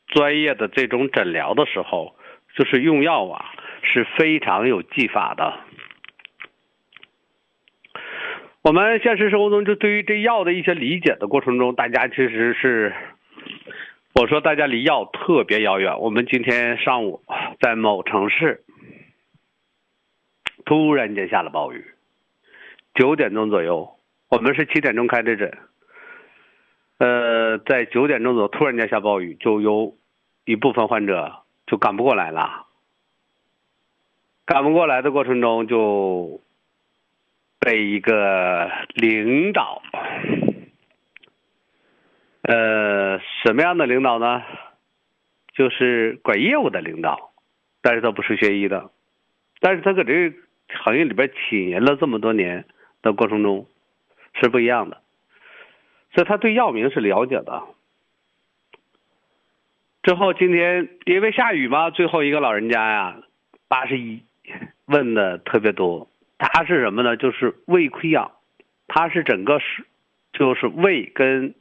专业的这种诊疗的时候，就是用药啊是非常有技法的。我们现实生活中就对于这药的一些理解的过程中，大家其实是，我说大家离药特别遥远。我们今天上午在某城市突然间下了暴雨，9点钟左右，我们是7点钟开的诊，在9点钟左右突然间下暴雨，就有一部分患者就赶不过来了。赶不过来的过程中，就被一个领导，什么样的领导呢？就是管业务的领导，但是他不是学医的，但是他搁这个行业里边浸淫了这么多年的过程中是不一样的，所以他对药名是了解的。之后今天因为下雨嘛，最后一个老人家呀，81，问的特别多。他是什么呢？就是胃溃疡，他是整个就是胃跟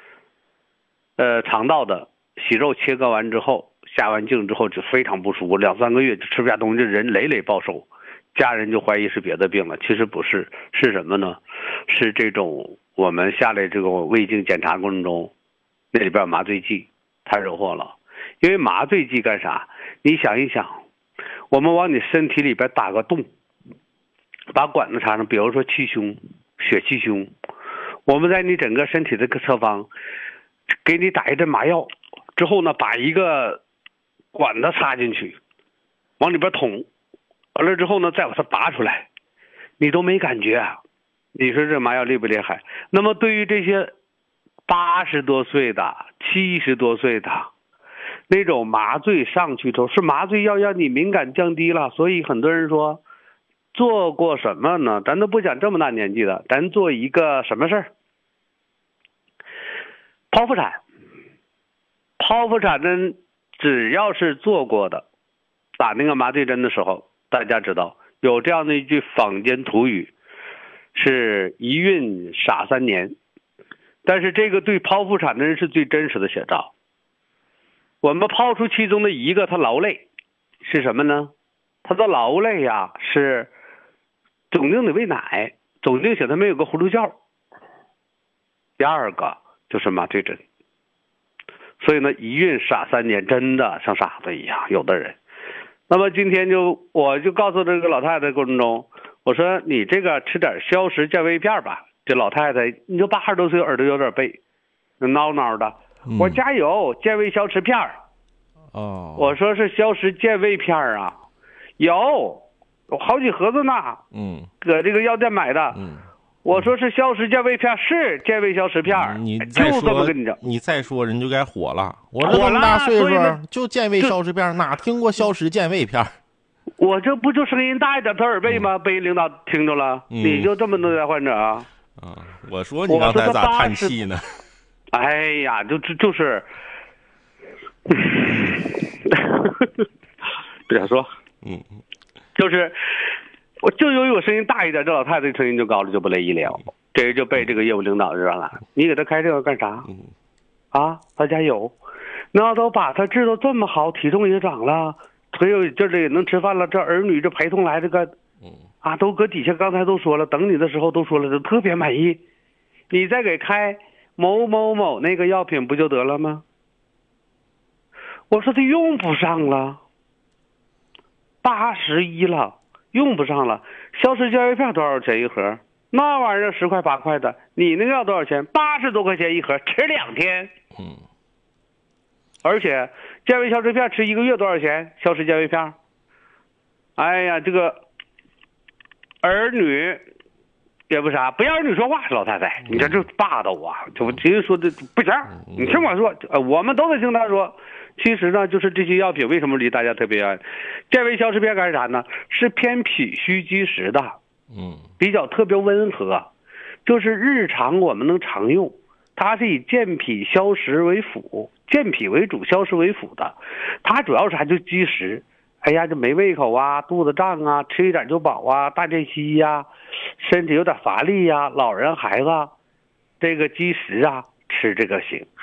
肠道的息肉切割完之后，下完镜之后就非常不舒服，2、3个月就吃不下东西，人累累暴瘦，家人就怀疑是别的病了，其实不是，是什么呢？是这种我们下来这个胃镜检查过程中，那里边有麻醉剂，太惹祸了。因为麻醉剂干啥？你想一想，我们往你身体里边打个洞，把管子插上，比如说气胸、血气胸，我们在你整个身体这个侧方给你打一针麻药之后呢，把一个管子插进去，往里边捅，完了之后呢，再把它拔出来，你都没感觉啊。你说这麻药厉不厉害？那么对于这些80多岁的、70多岁的那种麻醉上去之后，是麻醉药让你敏感降低了，所以很多人说做过什么呢？咱都不讲这么大年纪的，咱做一个什么事儿？剖腹产。剖腹产呢，只要是做过的，打那个麻醉针的时候，大家知道有这样的一句坊间土语，是一孕傻3年。但是这个对剖腹产的人是最真实的写照。我们抛出其中的一个，他劳累是什么呢？他的劳累呀，是总经得喂奶，总经写他没有个葫芦叫。第二个就是麻醉针。所以呢，一孕傻3年，真的像傻子一样，有的人。那么今天我就告诉这个老太太过程中，我说你这个吃点消食健胃片吧。这老太太，你就80多岁，耳朵有点背，挠挠的。我说加油，健胃消食片。 哦， 我说是消食健胃片啊，有好几盒子呢。搁这个药店买的。我说是消食健胃片，是健胃消食片。 你再说， 就这么跟你讲， 你再说人就该火了。我这么大岁数就健胃消食片，哪听过消食健胃片？ 我这不就声音大一点，他耳背吗？被领导听着了。你就这么多的患者啊？ 我说你刚才咋叹气呢？ 哎呀，就是，不想说。就是。我就由于我声音大一点，这老太太声音就高了，就不乐意了。这人就被这个业务领导知道了，你给他开这个干啥？啊，他家有，那都把他治得这么好，体重也长了，腿有劲儿，也能吃饭了，这儿女这陪同来这个，都搁底下刚才都说了，等你的时候都说了，都特别满意。你再给开某某某那个药品不就得了吗？我说他用不上了，81了。用不上了，消食健胃片多少钱一盒？那玩意儿10块8块的，你那个要多少钱？80多块钱一盒，吃2天。而且健胃消食片吃1个月多少钱？消食健胃片。哎呀，这个儿女也不啥，不让儿女说话，老太太，你这霸道啊！就直接说这不行，你听我说，我们都得听他说。其实呢，就是这些药品为什么离大家特别远？健胃消食片干啥呢？是偏脾虚积食的，比较特别温和，就是日常我们能常用。它是以健脾消食为辅，健脾为主，消食为辅的。它主要是啥？就积食。哎呀，就没胃口啊，肚子胀啊，吃一点就饱啊，大便稀呀，身体有点乏力呀，老人孩子这个积食啊，吃这个行。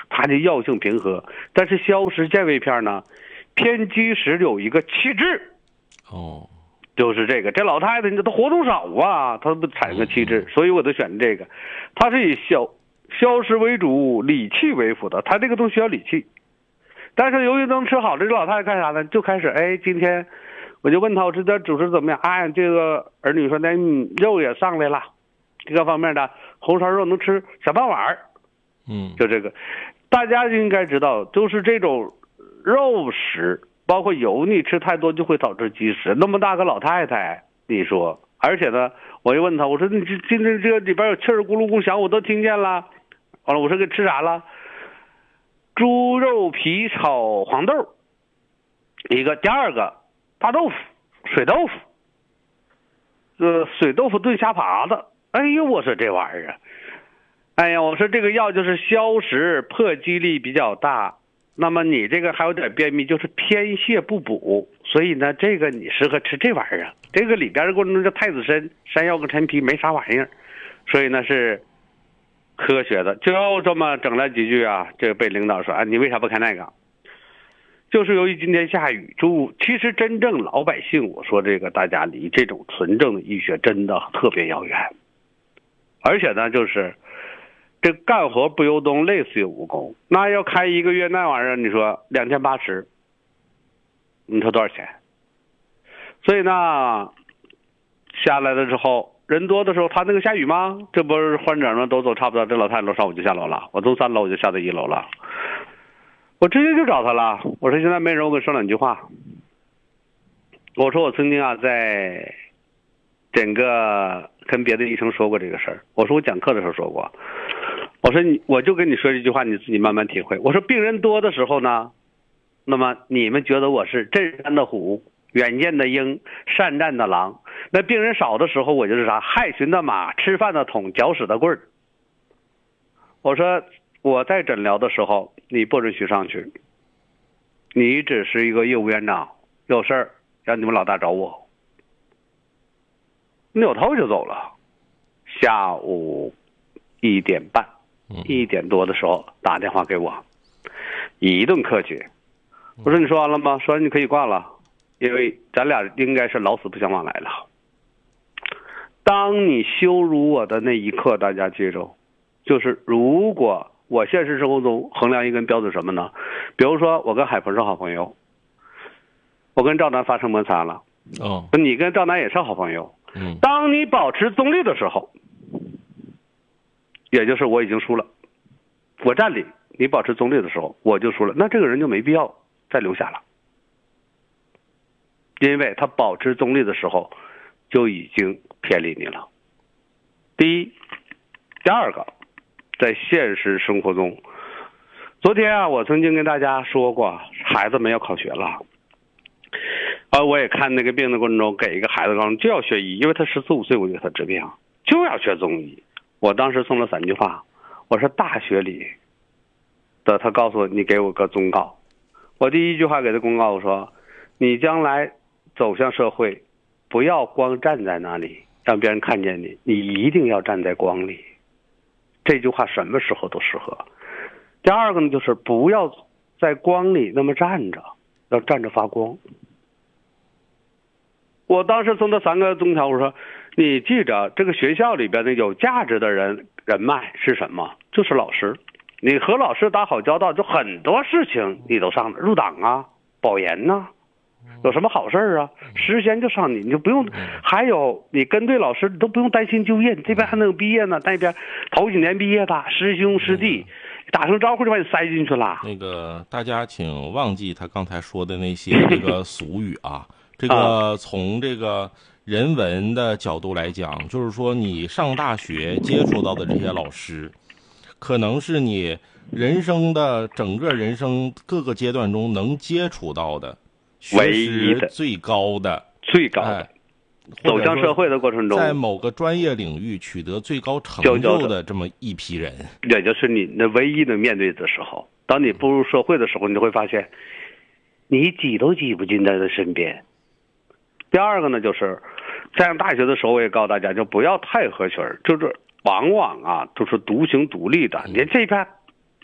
它的药性平和。但是硝石健胃片呢，偏积食有一个气滞，就是这个。这老太太她活动少啊，她不产生个气滞，所以我就选这个。它是以硝石为主，理气为辅的，它这个都需要理气。但是由于能吃好，这个老太太干啥呢？就开始今天我就问她，我这点主食怎么样？这个儿女说那肉也上来了，各方面的红烧肉能吃小半碗。就这个，大家应该知道，就是这种肉食，包括油腻吃太多就会导致积食。那么大个老太太，你说，而且呢，我就问她，我说你今天这里边有气儿咕噜咕响，我都听见了。完了，我说给吃啥了？猪肉皮炒黄豆，一个。第二个大豆腐、水豆腐，水豆腐炖虾爬子。哎呦，我说这玩意儿，哎呀，我说这个药就是消食，破积力比较大。那么你这个还有点便秘，就是偏泻不补，所以呢，这个你适合吃这玩意儿。这个里边的过程中叫太子参、山药跟陈皮，没啥玩意儿，所以呢是科学的。就这么整了几句啊，这个被领导说你为啥不开那个？就是由于今天下雨，其实真正老百姓，我说这个大家离这种纯正的医学真的特别遥远，而且呢，就是这干活不由东，累死有蜈蚣。那要开1个月那玩意儿，你说2080，你说多少钱？所以呢，下来了之后，人多的时候，他那个下雨吗？这不是患者们都走差不多，这老太太楼上我就下楼了，我从3楼我就下到1楼了。我直接就找他了，我说现在没人，我跟你说2句话。我说我曾经在整个跟别的医生说过这个事儿。我说我讲课的时候说过，我就跟你说这句话，你自己慢慢体会。我说病人多的时候呢，那么你们觉得我是镇山的虎，远见的鹰，善战的狼。那病人少的时候，我就是啥？害群的马，吃饭的桶，搅屎的棍儿。我说我在诊疗的时候，你不允许上去，你只是一个业务员长，有事儿让你们老大找我。扭头就走了。下午1点半，1点多的时候打电话给我，一顿客气。我说你说完了吗？说完你可以挂了，因为咱俩应该是老死不相往来了。当你羞辱我的那一刻，大家记住，就是如果我现实生活中衡量一个标准什么呢？比如说我跟海鹏是好朋友，我跟赵楠发生摩擦了，你跟赵楠也是好朋友。当你保持中立的时候，也就是我已经输了，我占理，你保持中立的时候我就输了，那这个人就没必要再留下了，因为他保持中立的时候就已经偏离你了。第一，第二个，在现实生活中，昨天我曾经跟大家说过，孩子们要考学了，我也看那个病的过程中，给一个孩子告诉就要学医，因为他14、15岁，我给他治病就要学中医。我当时送了3句话，我说大学里的他告诉我，你给我个忠告。我第一句话给他公告，我说你将来走向社会，不要光站在那里让别人看见你，你一定要站在光里。这句话什么时候都适合。第二个呢，就是不要在光里那么站着，要站着发光。我当时送他3个宗条，我说你记着，这个学校里边的有价值的人脉是什么？就是老师。你和老师打好交道，就很多事情你都上入党啊，保研呐，有什么好事啊，实习就上你就不用。还有你跟对老师，你都不用担心就业，你这边还能毕业呢，那边头几年毕业的师兄师弟打声招呼就把你塞进去了。 那个大家请忘记他刚才说的那些这个俗语啊。这个从这个人文的角度来讲，就是说你上大学接触到的这些老师，可能是你人生的整个人生各个阶段中能接触到的学识最高的走向社会的过程中， 在某个专业领域取得最高成就的这么一批人， 也就是你那唯一的面对的时候。当你步入社会的时候，你就会发现你挤都挤不进他的身边。第二个呢，就是在上大学的时候，我也告诉大家，就不要太合群，就是往往都是独行独立的。你这边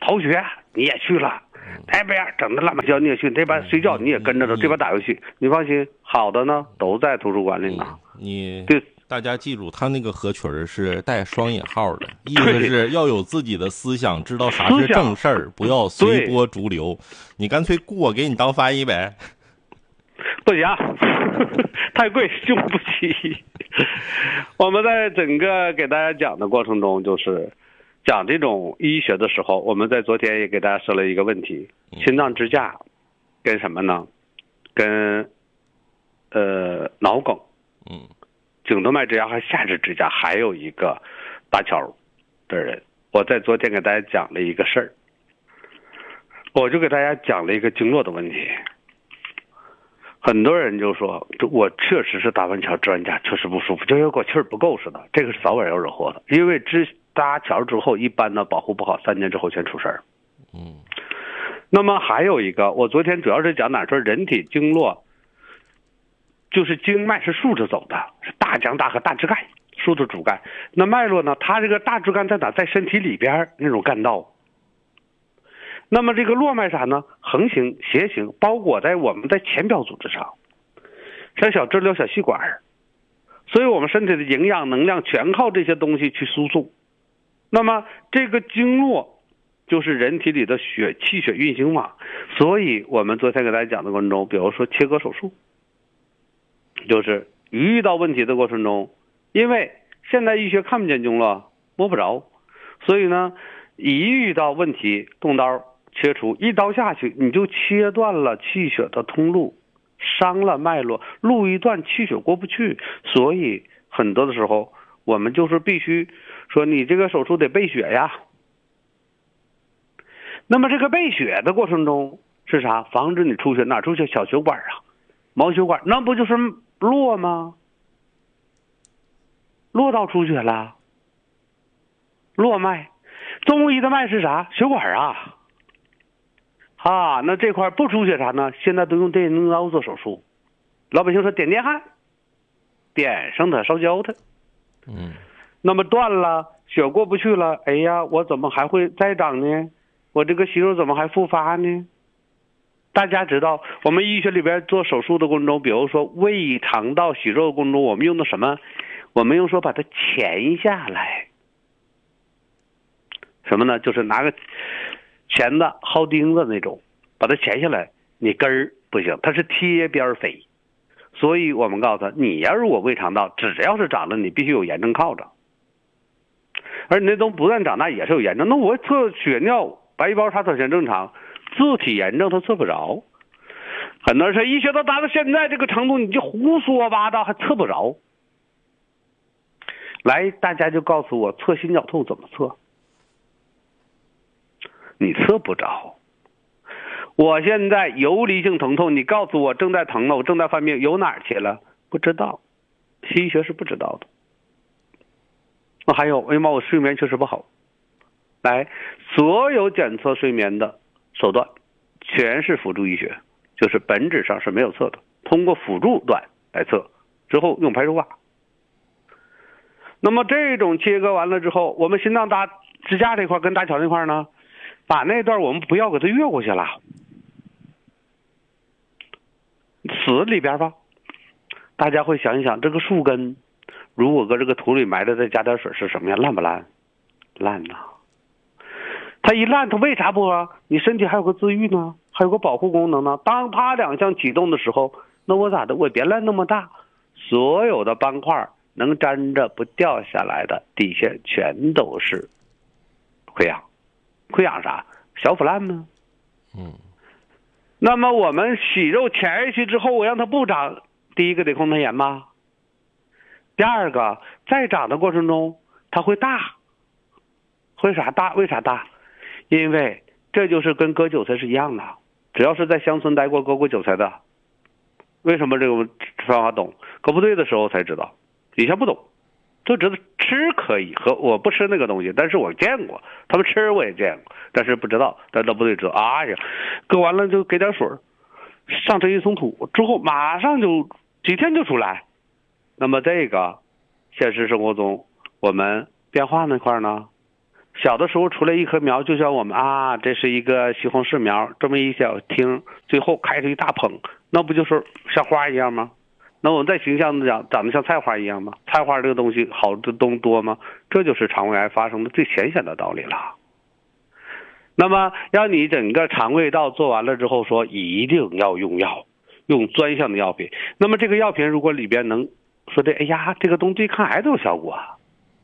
逃学你也去了，那边整的乱七八糟你也去，这边睡觉你也跟着走，这边打游戏。你放心，好的呢都在图书馆里呢。对， 大家记住，他那个合群是带双引号的，意思是要有自己的思想，知道啥是正事儿，不要随波逐流。你干脆雇我给你当翻译呗。 不行，太贵，用不起。我们在整个给大家讲的过程中，就是讲这种医学的时候，我们在昨天也给大家说了一个问题：心脏支架跟什么呢？跟脑梗，颈动脉支架和下肢支架，还有一个搭桥的人。我在昨天给大家讲了一个事儿，我就给大家讲了一个经络的问题。很多人就说，我确实是搭完桥支完架确实不舒服，就有股气儿不够似的，这个是早晚要惹祸的。因为搭桥之后，一般呢保护不好，3年之后全出事儿。那么还有一个，我昨天主要是讲哪说人体经络，就是经脉是竖着走的，是大江大河大枝干，竖着主干。那脉络呢，它这个大枝干在哪？在身体里边那种干道。那么这个络脉啥呢？横行斜行，包裹在我们的浅表组织上，像小支流、小细管，所以我们身体的营养能量全靠这些东西去输送。那么这个经络就是人体里的气血运行网。所以我们昨天给大家讲的过程中，比如说切割手术，就是遇到问题的过程中，因为现代医学看不见经络，摸不着，所以呢一遇到问题动刀切除，一刀下去你就切断了气血的通路，伤了脉络，路一断气血过不去。所以很多的时候我们就是必须说，你这个手术得备血呀。那么这个备血的过程中是啥？防止你出血。哪出血？小血管啊，毛血管，那不就是络吗？络道出血了，络脉。中医的脉是啥？血管啊。那这块不出血啥呢？现在都用电动刀做手术。老百姓说点电焊，点上它烧焦它。那么断了，血过不去了，哎呀，我怎么还会再长呢？我这个息肉怎么还复发呢？大家知道，我们医学里边做手术的过程中，比如说胃肠道息肉的过程中，我们用的什么？我们用说把它钳下来。什么呢？就是拿个钳子薅钉子那种，把它钳下来，你根儿不行，它是贴边飞。所以我们告诉他，你要如果胃肠道只要是长了，你必须有炎症靠着。而你那种不但长大也是有炎症，那我测血尿白细胞它测全正常，自体炎症它测不着。很多人说医学都达到现在这个程度，你就胡说八道还测不着。来，大家就告诉我测心绞痛怎么测？你测不着。我现在游离性疼痛，你告诉我正在疼了，我正在犯病，有哪儿去了？不知道，西医学是不知道的。还有，为什么我睡眠确实不好？来，所有检测睡眠的手段全是辅助医学，就是本质上是没有测的，通过辅助段来测，之后用排除法。那么这种切割完了之后，我们心脏搭支架这块跟搭桥那块呢，把那段我们不要给它越过去了，死里边吧。大家会想一想，这个树根如果搁这个土里埋着，再加点水是什么样？烂不烂？烂呐！它一烂，它为啥不啊？你身体还有个自愈呢，还有个保护功能呢。当它两项启动的时候，那我咋的？我别烂那么大，所有的斑块能粘着不掉下来的，底下全都是溃疡。溃疡啥？小腐烂呢。那么我们息肉钳下去之后，我让它不长，第一个得控它炎吧。第二个，在长的过程中，它会大。会啥大？为啥大？因为这就是跟割韭菜是一样的。只要是在乡村待过、割过韭菜的，为什么这个方法懂？割部队的时候才知道，以前不懂，就知道吃可以，和我不吃那个东西，但是我见过他们吃，我也见过，但是不知道。但到部队知道，哎呀，割完了就给点水，上这一松土之后，马上就几天就出来。那么这个现实生活中我们变化那块呢， 小的时候出来一棵苗，就像我们啊，这是一个西红柿苗，这么一小听，最后开出一大捧，那不就是像花一样吗？那我们在形象的讲，长得像菜花一样吗？菜花这个东西好的东多吗？这就是肠胃癌发生的最浅显的道理了。那么让你整个肠胃道做完了之后，说一定要用药，用专项的药品。那么这个药品如果里边能说的，哎呀，这个东西对抗癌都有效果啊。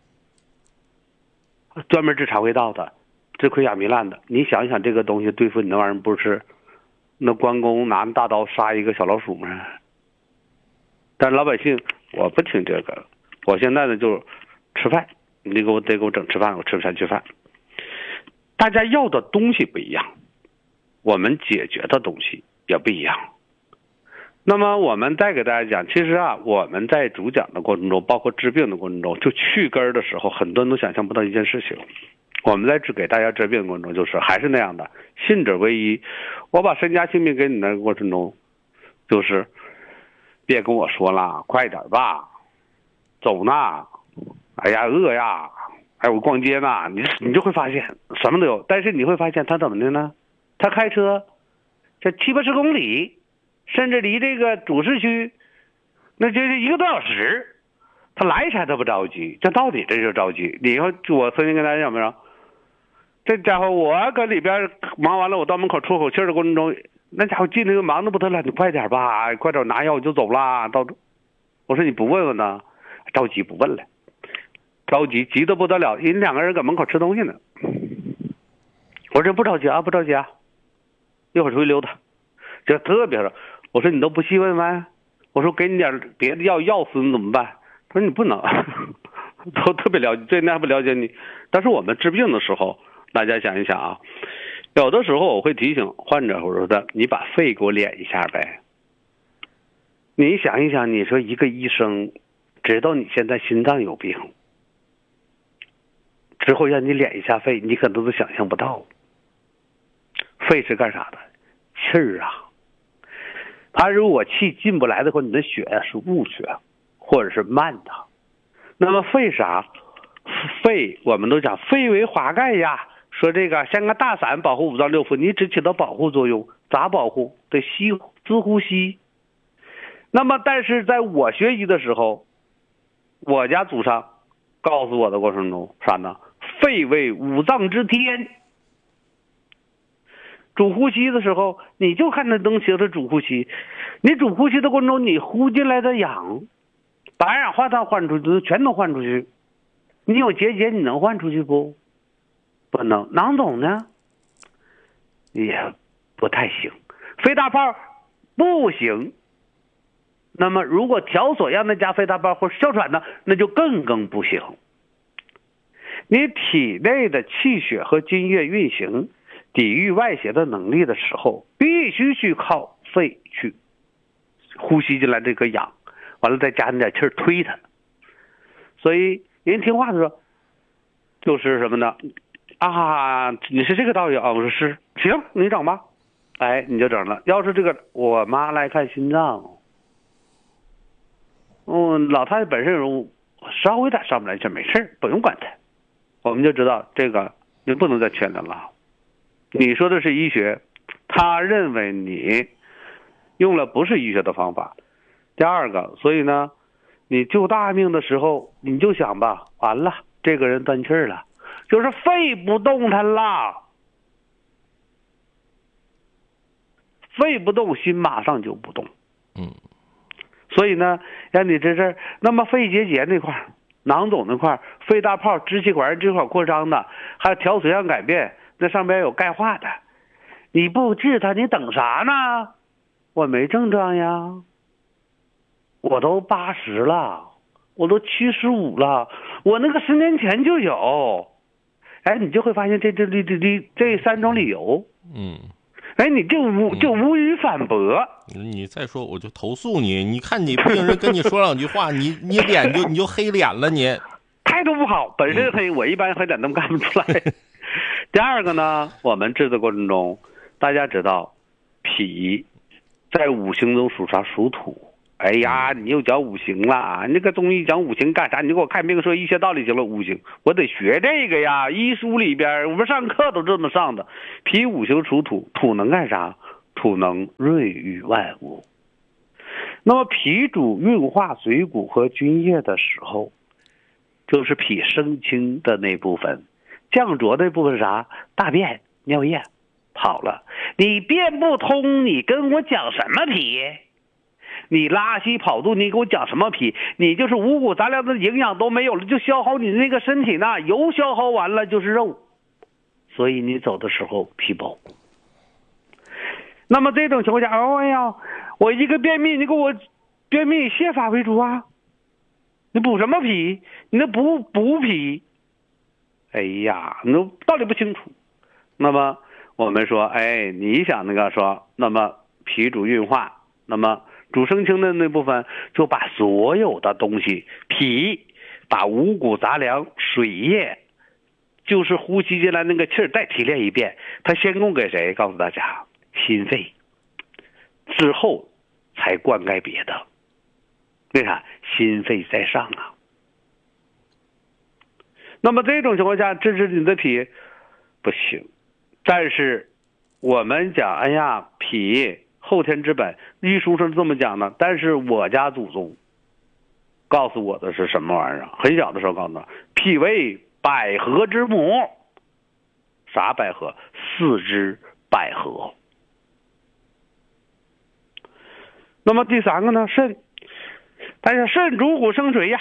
专门治肠胃道的，治溃疡糜烂的，你想想这个东西对付你那玩意儿，不是那关公拿大刀杀一个小老鼠吗？但老百姓我不听这个，我现在呢就吃饭，你得给我整吃饭，我吃不下去饭。大家要的东西不一样，我们解决的东西也不一样。那么我们再给大家讲，其实啊，我们在主讲的过程中，包括治病的过程中，就去根的时候，很多人都想象不到一件事情。我们在给大家治病的过程中，就是还是那样的，信者为医。我把身家性命给你的过程中，就是别跟我说了，快点吧，走呢，哎呀饿呀，哎我逛街呢，你就会发现什么都有。但是你会发现他怎么的呢？他开车这70-80公里。甚至离这个主市区，那就是1个多小时，他来前他不着急，这到底这就着急。你说我曾经跟大家讲没有？这家伙我搁里边忙完了，我到门口出口气的过程中，那家伙进那个忙得不得了，你快点吧，快点拿药我就走了。我说你不问问呢？着急不问了，着急急得不得了，人2个人搁门口吃东西呢。我说不着急啊，不着急啊，一会儿出去溜达。这特别是。我说你都不细问问，我说给你点别的药，药死你怎么办？他说你不能，都特别了解，这那不了解你。但是我们治病的时候，大家想一想啊，有的时候我会提醒患者，我说的你把肺给我敛一下呗。你想一想，你说一个医生知道你现在心脏有病，之后让你敛一下肺，你可能都想象不到。肺是干啥的？气儿啊。他如果气进不来的话，你的血是误血，或者是慢的。那么肺啥？肺我们都讲肺为华盖呀，说这个像个大伞保护5脏6腑，你只起到保护作用。咋保护？得自呼吸。那么但是在我学习的时候，我家祖上告诉我的过程中啥呢？肺为5脏之天。主呼吸的时候，你就看那东西是主呼吸。你主呼吸的过程中，你呼进来的氧，把二氧化碳换出去，全都换出去。你有结节，你能换出去不？不能。囊肿呢，也不太行。肺大泡不行。那么，如果条索让它加肺大泡或哮喘呢，那就更不行。你体内的气血和津液运行。抵御外邪的能力的时候，必须去靠肺去呼吸进来这个氧，完了再加上点气儿推它。所以人听话的说，就是什么呢？啊，你是这个道理啊？我说是，行，你整吧。哎，你就整了。要是这个我妈来看心脏，老太太本身有稍微点上不来气，没事，不用管她。我们就知道这个你不能再劝她了。你说的是医学，他认为你用了不是医学的方法。第二个，所以呢，你救大命的时候，你就想吧，完了，这个人断气了，就是肺不动弹了，肺不动，心马上就不动。所以呢，让你这那么肺结节那块、囊肿那块、肺大泡、支气管扩张的，还有条索样改变。那上边有钙化的，你不治它，你等啥呢？我没症状呀，我都80了，我都75了，我那个10年前就有。哎，你就会发现这3种理由，哎，你就无语反驳。 你再说我就投诉你，你看你病人跟你说2句话，你脸你就黑脸了，你态度不好，本身黑，我一般黑脸都看不出来。第二个呢，我们治的过程中，大家知道，脾在5行中属啥？属土。 哎呀，你又讲五行了，你这个中医讲五行干啥？你给我看病说医学道理行了，五行我得学这个呀。医书里边我们上课都这么上的。脾五行属土，土能干啥？土能润育万物。那么脾主运化水谷和津液的时候，就是脾升清的那部分，降浊的部分是啥？大便、尿液跑了。你便不通，你跟我讲什么脾？你拉稀跑肚，你给我讲什么脾？你就是五谷杂粮的营养都没有了，就消耗你那个身体呢，油消耗完了就是肉，所以你走的时候脾薄。那么这种情况下，哎呀，我一个便秘，你给我便秘泻法为主啊，你补什么脾？你那补脾，哎呀，你都道理不清楚。那么我们说，哎，你想那个说，那么脾主运化，那么主升清的那部分就把所有的东西，脾把五谷杂粮、水液，就是呼吸进来那个气儿再提炼一遍，它先供给谁？告诉大家，心肺，之后才灌溉别的。为啥？心肺在上啊。那么这种情况下，支持你的脾不行。但是我们讲，哎呀，脾后天之本，医书上这么讲的。但是我家祖宗告诉我的是什么玩意儿？很小的时候告诉我，脾为百合之母。啥百合？四肢百合。那么第三个呢？肾。但是肾主骨生水呀。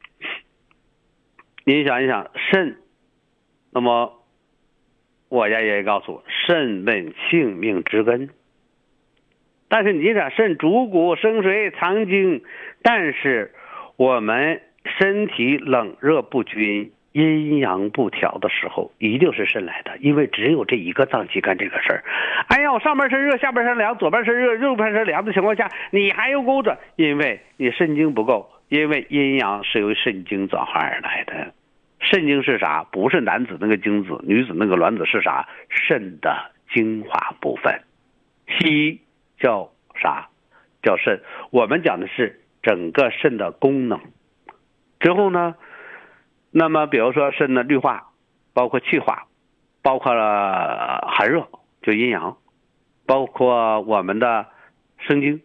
你想一想，肾，那么我家爷爷告诉我，肾问性命之根。但是你想，肾主骨生水藏精，但是我们身体冷热不均、阴阳不调的时候，一定是肾来的，因为只有这一个脏器干这个事儿。哎呀，我上半身热，下半身凉，左半身热，右半身凉的情况下，你还有勾着，因为你肾精不够，因为阴阳是由肾精转化而来的。肾精是啥？不是男子那个精子，女子那个卵子，是啥？肾的精华部分。西医叫啥？叫肾。我们讲的是整个肾的功能。之后呢，那么比如说肾的绿化，包括气化，包括了寒热，就阴阳，包括我们的生精。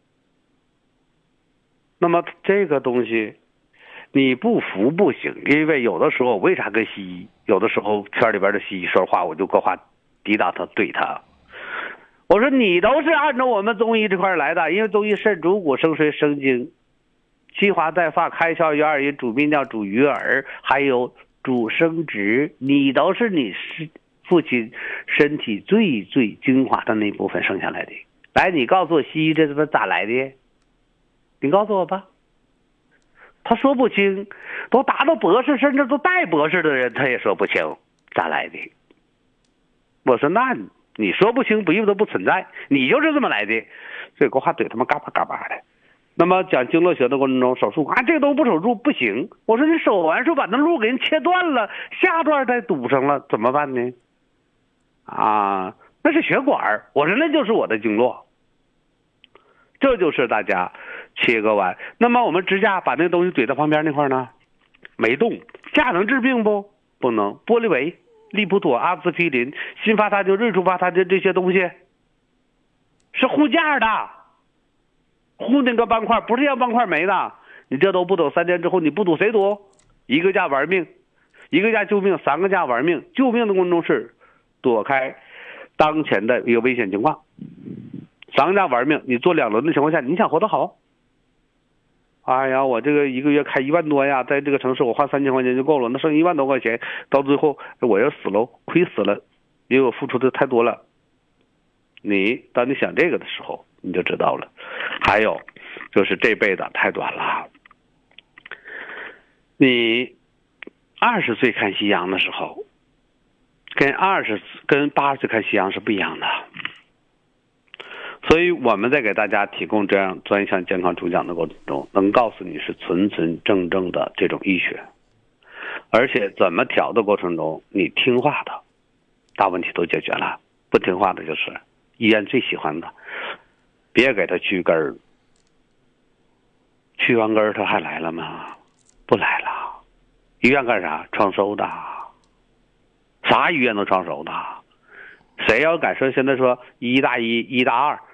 那么这个东西你不服不行，因为有的时候为啥跟西医，有的时候圈里边的西医说话，我就搁话抵挡他，怼他。我说你都是按照我们中医这块来的，因为中医肾主骨生水生精，气华带发，开窍于二阴，主泌尿，主于耳，还有主生殖，你都是你父亲身体最最精华的那部分生下来的。来，你告诉我西医这是咋来的？你告诉我吧。他说不清，都达到博士甚至都带博士的人他也说不清咋来的。我说那你说不清不意味着不存在，你就是这么来的，这个话怼他妈嘎巴嘎巴的。那么讲经络学的过程中，手术啊这个都不手术不行。我说你手完术把那路给人切断了，下段再堵上了怎么办呢？啊，那是血管。我说那就是我的经络。这就是大家切割完，那么我们支架把那个东西怼到旁边那块呢，没动，架能治病不？不能。玻利维、利普妥、阿司匹林、新发他汀、瑞舒发他汀这些东西是护架的，护那个斑块，不是让斑块没的。你这都不懂，3天之后你不赌谁赌？一个架玩命，一个架救命，3个架玩命。救命的过程中是躲开当前的一个危险情况。3个架玩命，你做2轮的情况下，你想活得好？哎呀，我这个一个月开1万多呀，在这个城市我花3000块钱就够了，那剩1万多块钱，到最后我要死了，亏死了，因为我付出的太多了。当你想这个的时候，你就知道了。还有就是这辈子太短了，你20岁看夕阳的时候，跟80岁看夕阳是不一样的。所以我们在给大家提供这样专项健康主讲的过程中，能告诉你是纯正的这种医学，而且怎么调的过程中，你听话的，大问题都解决了；不听话的就是医院最喜欢的，别给他去根儿， 去完根儿他还来了吗？不来了。医院干啥？创收的，啥医院都创收的。谁要敢说现在说1+1、1+2，